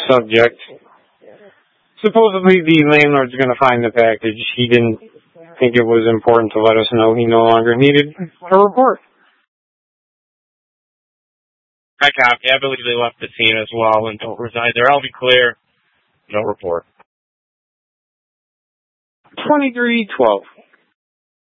subject. Supposedly the landlord's going to find the package. He didn't think it was important to let us know he no longer needed a report. I copy. I believe they left the scene as well and don't reside there. I'll be clear. No report. 2312.